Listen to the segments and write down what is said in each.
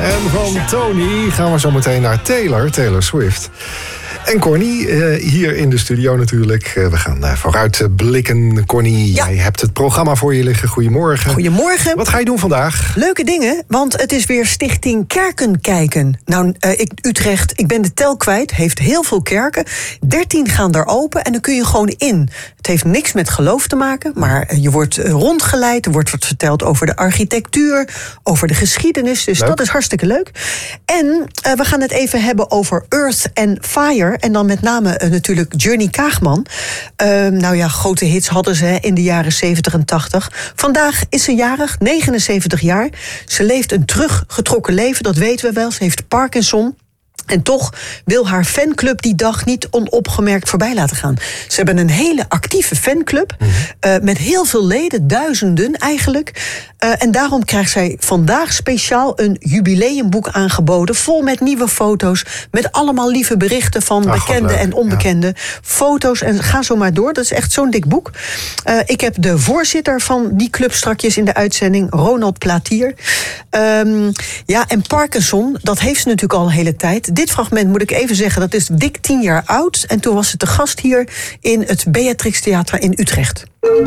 En van Tony gaan we zo meteen naar Taylor Swift. En Connie, hier in de studio natuurlijk. We gaan vooruit blikken. Connie, jij hebt het programma voor je liggen. Goedemorgen. Goedemorgen. Wat ga je doen vandaag? Leuke dingen, want het is weer Stichting Kerken Kijken. Nou, Utrecht, ik ben de tel kwijt, heeft heel veel kerken. 13 gaan daar open en dan kun je gewoon in. Het heeft niks met geloof te maken, maar je wordt rondgeleid. Er wordt wat verteld over de architectuur, over de geschiedenis. Dus leuk. Dat is hartstikke leuk. En we gaan het even hebben over Earth and Fire. En dan met name natuurlijk Journey Kaagman. Grote hits hadden ze in de jaren 70 en 80. Vandaag is ze jarig, 79 jaar. Ze leeft een teruggetrokken leven, dat weten we wel. Ze heeft Parkinson. En toch wil haar fanclub die dag niet onopgemerkt voorbij laten gaan. Ze hebben een hele actieve fanclub. Met heel veel leden, duizenden eigenlijk. En daarom krijgt zij vandaag speciaal een jubileumboek aangeboden. Vol met nieuwe foto's. Met allemaal lieve berichten van bekende en onbekende. Foto's en ga zo maar door. Dat is echt zo'n dik boek. Ik heb de voorzitter van die club strakjes in de uitzending. Ronald Platier. En Parkinson, dat heeft ze natuurlijk al een hele tijd. Dit fragment moet ik even zeggen, dat is dik 10 jaar oud. En toen was ze te gast hier in het Beatrix Theater in Utrecht.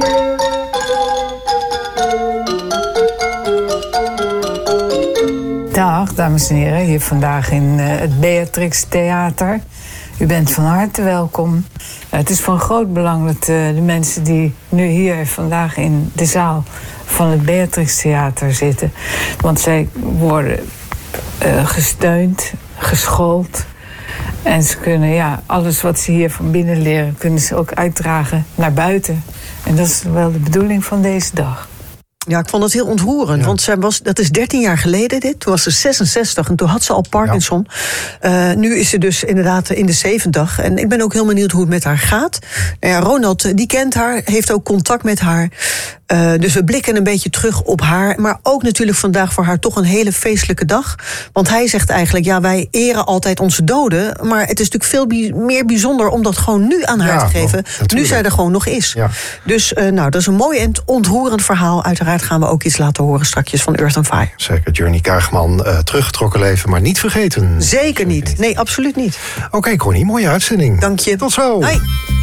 Dag, dames en heren, hier vandaag in het Beatrix Theater. U bent van harte welkom. Het is van groot belang dat de mensen die nu hier vandaag in de zaal van het Beatrix Theater zitten. Want zij worden gesteund, geschoold. En ze kunnen alles wat ze hier van binnen leren, kunnen ze ook uitdragen naar buiten. En dat is wel de bedoeling van deze dag. Ja, ik vond het heel ontroerend, want dat is 13 jaar geleden dit. Toen was ze 66 en toen had ze al Parkinson. Ja. Nu is ze dus inderdaad in de 70. En ik ben ook heel benieuwd hoe het met haar gaat. Ronald, die kent haar, heeft ook contact met haar. Dus we blikken een beetje terug op haar. Maar ook natuurlijk vandaag voor haar toch een hele feestelijke dag. Want hij zegt eigenlijk, wij eren altijd onze doden. Maar het is natuurlijk veel meer bijzonder om dat gewoon nu aan haar te geven. Nu zij er gewoon nog is. Ja. Dus dat is een mooi en ontroerend verhaal. Uiteraard gaan we ook iets laten horen strakjes van Earth and Fire. Zeker, Journey Kaagman, teruggetrokken leven, maar niet vergeten. Zeker niet. Nee, absoluut niet. Oké, Connie, mooie uitzending. Dank je. Tot zo. Hoi.